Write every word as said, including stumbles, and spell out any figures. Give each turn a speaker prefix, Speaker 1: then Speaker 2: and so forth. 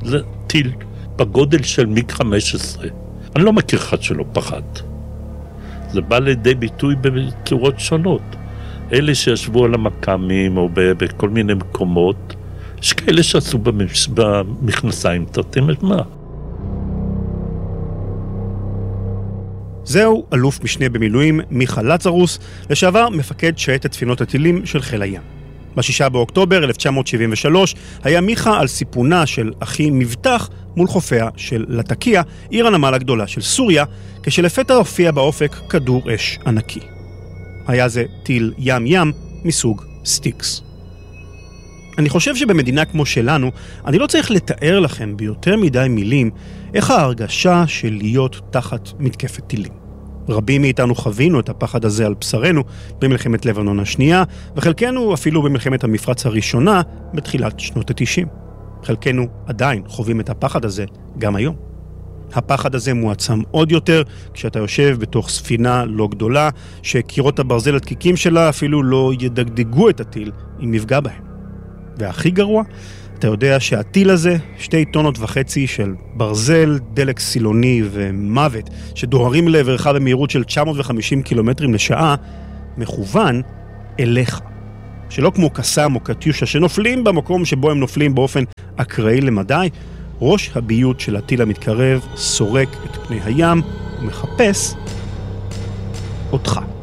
Speaker 1: זה טיל בגודל של מיג חמש עשרה. אני לא מכיר אחד שלא פחד. זה בא לידי ביטוי בצורות שונות. אלה שישבו על המקמים או בכל מיני מקומות, יש כאלה שעשו במכנסיים, תרתם את מה?
Speaker 2: זהו אלוף משנה במילואים מיכה לצרוס, לשעבר מפקד שייטת ספינות הטילים של חיל הים. בשישה באוקטובר אלף תשע מאות שבעים ושלוש היה מיכה על סיפונה של אחי מבטח מול חופיה של לטקיה, עיר הנמל הגדולה של סוריה, כשלפתע הופיע באופק כדור אש ענקי. היה זה טיל ים-ים מסוג סטיקס. אני חושב שבמדינה כמו שלנו, אני לא צריך לתאר לכם ביותר מדי מילים איך ההרגשה של להיות תחת מתקפת טילים. רבים מאיתנו חווינו את הפחד הזה על בשרנו במלחמת לבנון השנייה, וחלקנו אפילו במלחמת המפרץ הראשונה בתחילת שנות ה-תשעים. חלקנו עדיין חווים את הפחד הזה גם היום. הפחד הזה מועצם עוד יותר כשאתה יושב בתוך ספינה לא גדולה, שקירות הברזל הדקיקים שלה אפילו לא ידגדגו את הטיל אם יפגע בהם. והכי גרוע, אתה יודע שהטיל הזה, שתי טונות וחצי של ברזל, דלק סילוני ומוות, שדוהרים לעברך במהירות של תשע מאות וחמישים קילומטרים לשעה, מכוון אליך. שלא כמו קסם או קטיושה שנופלים במקום שבו הם נופלים באופן אקראי למדי, ראש הביות של הטיל המתקרב סורק את פני הים ומחפש אותך.